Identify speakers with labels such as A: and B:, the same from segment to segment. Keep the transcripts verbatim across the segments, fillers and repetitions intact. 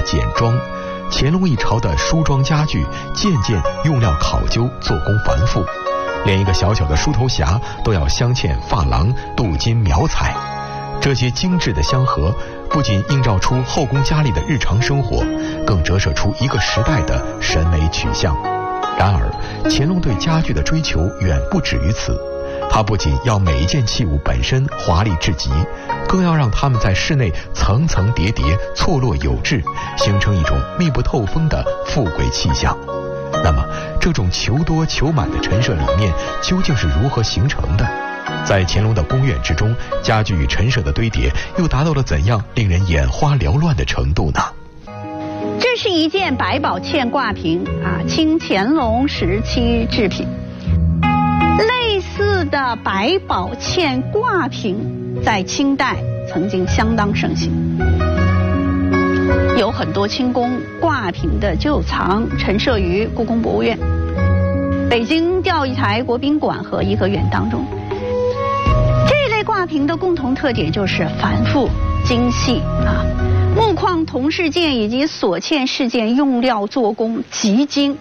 A: 简装。乾隆一朝的梳妆家具件件用料考究，做工繁复，连一个小小的梳头匣都要镶嵌珐琅、镀金描彩。这些精致的香盒不仅映照出后宫佳丽的日常生活，更折射出一个时代的审美取向。然而，乾隆对家具的追求远不止于此，他不仅要每一件器物本身华丽至极，更要让它们在室内层层叠叠、错落有致，形成一种密不透风的富贵气象。那么，这种求多求满的陈设理念究竟是如何形成的？在乾隆的宫苑之中，家具与陈设的堆叠又达到了怎样令人眼花缭乱的程度呢？
B: 这是一件百宝嵌挂屏啊，清乾隆时期制品。类似的百宝嵌挂屏在清代曾经相当盛行，有很多清宫挂屏的旧藏陈设于故宫博物院、北京钓鱼台国宾馆和颐和园当中。这一类挂屏的共同特点就是繁复精细啊，木框铜饰件以及所嵌饰件用料做工极精。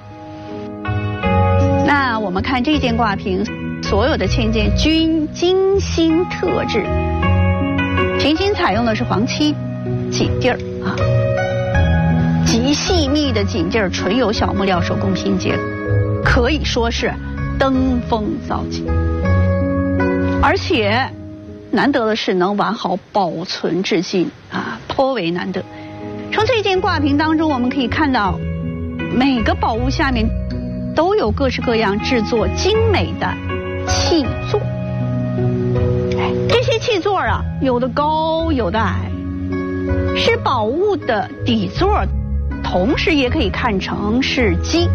B: 那我们看这件挂屏，所有的嵌件均精心特制，屏心采用的是黄漆锦地儿啊，极细密的锦地儿，纯有小木料手工拼接，可以说是登峰造极。而且难得的是能完好保存至今啊，颇为难得。从这件挂屏当中，我们可以看到每个宝物下面都有各式各样制作精美的器座。这些器座啊，有的高，有的矮，是宝物的底座，同时也可以看成是基。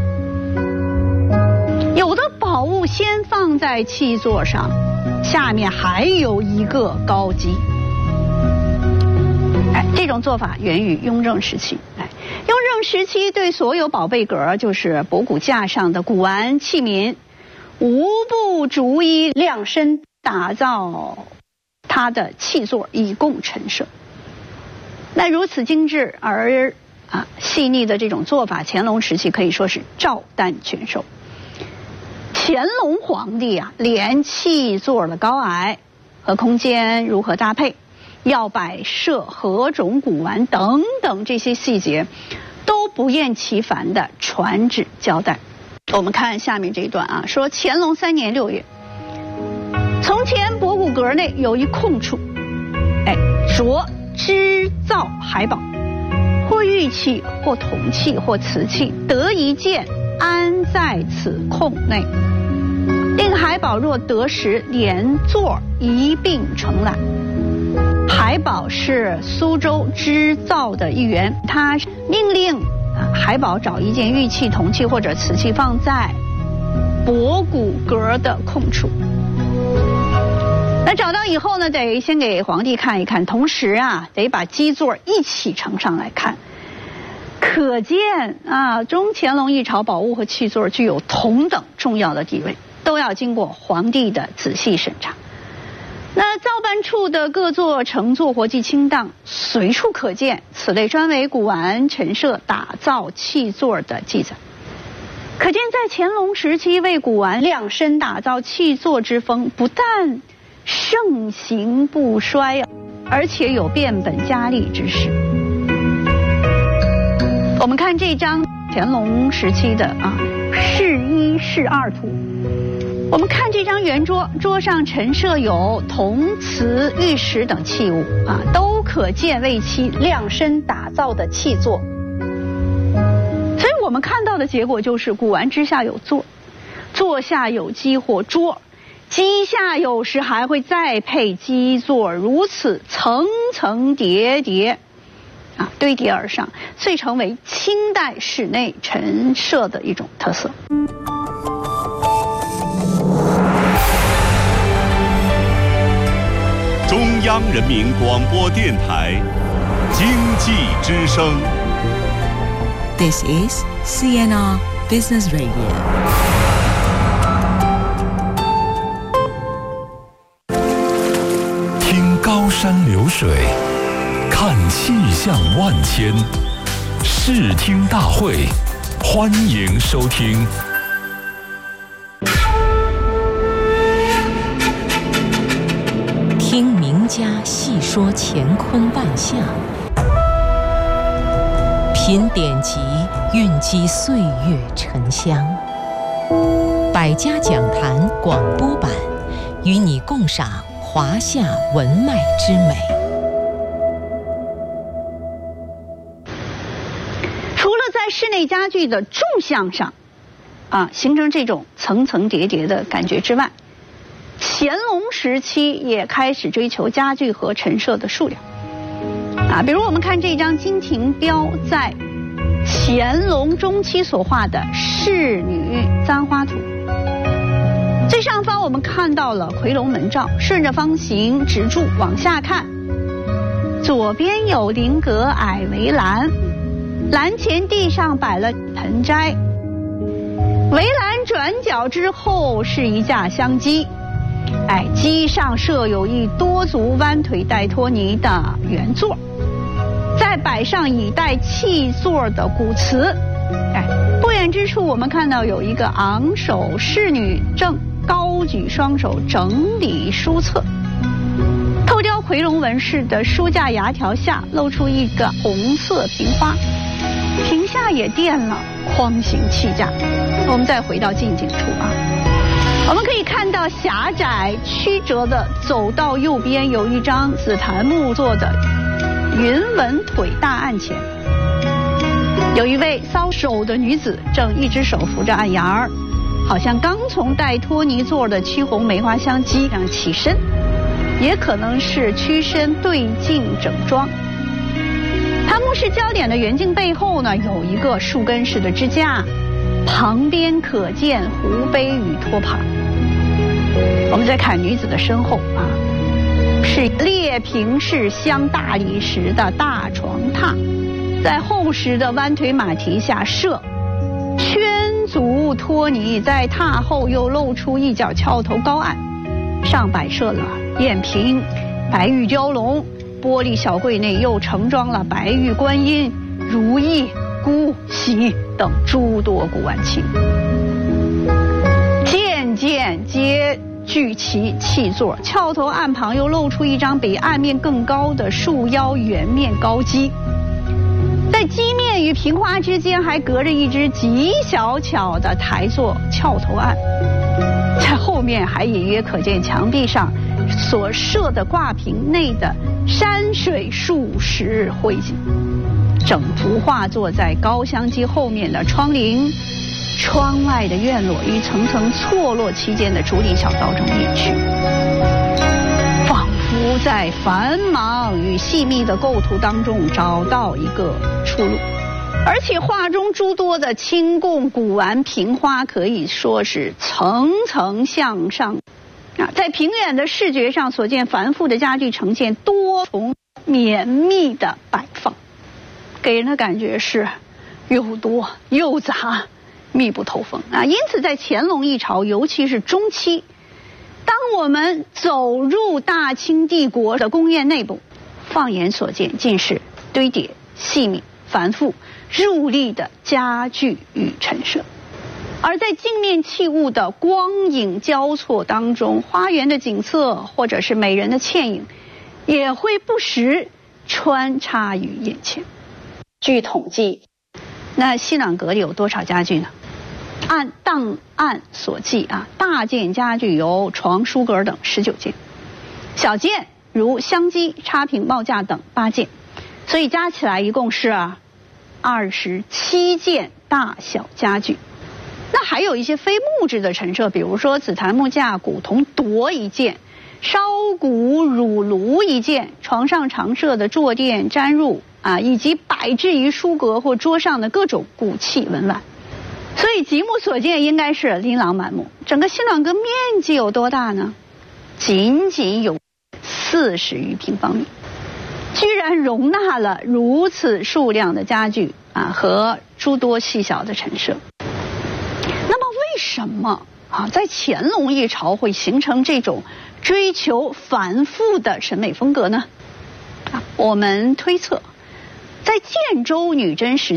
B: 有的宝物先放在器座上，下面还有一个高基。哎，这种做法源于雍正时期。哎，雍正时期对所有宝贝阁，就是博古架上的古玩器皿，无不逐一量身打造它的器座，以供陈设。那如此精致而啊细腻的这种做法，乾隆时期可以说是照单全收。乾隆皇帝啊，连器座的高矮和空间如何搭配，要摆设何种古玩等等这些细节，都不厌其烦地传旨交代。我们看下面这一段啊，说乾隆三年六月，从前博古阁内有一空处，哎，着织造海宝，或玉器，或铜器，或瓷器，得一件安在此空内。令海宝若得时，连座一并承揽。海宝是苏州织造的一员，他命令啊海宝找一件玉器、铜器或者瓷器放在博古阁的空处。那找到以后呢，得先给皇帝看一看，同时啊，得把基座一起呈上来看。可见啊，中乾隆一朝宝物和器座具有同等重要的地位，都要经过皇帝的仔细审查。那造办处的各座成作活计清档，随处可见此类专为古玩陈设打造器座的记载。可见在乾隆时期，为古玩量身打造器座之风不但盛行不衰啊，而且有变本加厉之势。我们看这张乾隆时期的啊试一试二图，我们看这张圆桌，桌上陈设有铜、瓷、玉石等器物啊，都可见为其量身打造的器座。所以我们看到的结果就是古玩之下有座，座下有基或桌，基下有时还会再配基座，如此层层叠叠啊堆叠而上，遂成为清代室内陈设的一种特色。
C: 中央人民广播电台经济之声。
D: This is C N R Business Radio。听高山流水，看气象万千，
E: 视听大会，欢迎收听。
D: 听名家细说乾坤万象，品典籍蕴积岁月沉香。百家讲坛广播版，与你共赏华夏文脉之美。
B: 除了在室内家具的纵向上，啊，形成这种层层叠叠的感觉之外，乾隆时期也开始追求家具和陈设的数量，啊，比如我们看这张金庭标在乾隆中期所画的仕女簪花图。最上方我们看到了夔龙门罩，顺着方形直柱往下看，左边有菱格矮围栏，栏前地上摆了盆栽，围栏转角之后是一架香机。哎，机上设有一多足弯腿带托尼的圆座，再摆上以带气座的古瓷。哎，不远之处我们看到有一个昂首仕女正高举双手整理书册，透雕夔龙纹饰的书架牙条下露出一个红色瓶花，瓶下也垫了框形器架。我们再回到近景处啊，我们可以看到狭窄曲折的走到右边有一张紫檀木做的云纹腿大案前，有一位搔首的女子正一只手扶着案沿儿，好像刚从带托尼座的曲红梅花香机上起身，也可能是屈身对镜整装。檀木式焦点的圆镜背后呢，有一个树根式的支架，旁边可见壶杯与托盘。我们再看女子的身后啊，是裂平式镶大理石的大床榻，在厚实的弯腿马蹄下设圈足托尼，在榻后又露出一角翘头高案，上摆设了砚瓶、白玉雕龙，玻璃小柜内又盛装了白玉观音、如意、姑、喜等诸多古玩器，件件皆具其器座，翘头案旁又露出一张比案面更高的束腰圆面高机，在机面与瓶花之间还隔着一只极小巧的台座翘头案，在后面还隐约可见墙壁上所设的挂屏内的山水树石绘景。整幅画作在高香机后面的窗棂、窗外的院落与层层错落其间的竹林小道中隐去，仿佛在繁忙与细密的构图当中找到一个出路。而且画中诸多的清贡古玩瓶花可以说是层层向上啊，在平远的视觉上所见繁复的家具呈现多重绵密的摆放，给人的感觉是又多又杂，密不透风啊！因此，在乾隆一朝，尤其是中期，当我们走入大清帝国的宫苑内部，放眼所见，尽是堆叠、细密、繁复、入力的家具与陈设。而在镜面器物的光影交错当中，花园的景色或者是美人的倩影，也会不时穿插于眼前。据统计，那西暖阁里有多少家具呢？按档案所记啊，大件家具有床、书阁等十九件，小件如香机、插屏、帽架等八件，所以加起来一共是二十七件大小家具。那还有一些非木质的陈设，比如说紫檀木架、古铜铎一件，烧骨乳炉一件，床上常设的坐垫、毡褥啊，以及摆置于书阁或桌上的各种古器文玩。所以极目所见，应该是琳琅满目。整个西暖阁面积有多大呢？仅仅有四十余平方米，居然容纳了如此数量的家具啊和诸多细小的陈设。那么为什么啊在乾隆一朝会形成这种追求繁复的审美风格呢？啊，我们推测，在建州女真时期